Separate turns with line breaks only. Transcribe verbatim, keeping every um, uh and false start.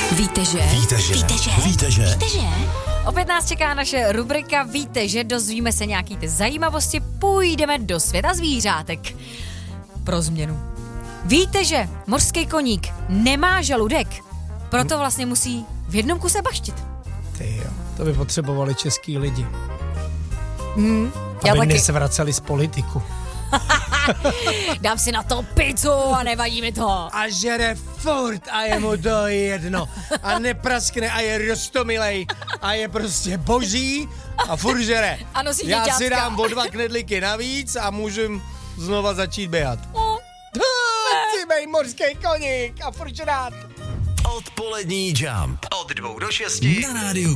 Víte, že?
Víte, že?
Víte, že?
Víte, že?
Víte, že? Opět nás čeká naše rubrika Víte, že? Dozvíme se nějaký ty zajímavosti, půjdeme do světa zvířátek. Pro změnu. Víte, že mořský koník nemá žaludek, proto vlastně musí v jednom kuse baštit.
Ty jo, to by potřebovali český lidi.
Hmm, já
aby
taky.
nesvraceli z politiku.
Dám si na to pizzu a nevadí mi to.
A žere furt a je mu to jedno. A nepraskne a je rostomilej. A je prostě boží a furt žere.
A nosí
Já
děťátka.
si dám o dva knedlíky navíc a můžu znova začít běhat.
O,
Cibej mořský koník a furt žrát.
Odpolední Jump. Od dvou do šesti na rádiu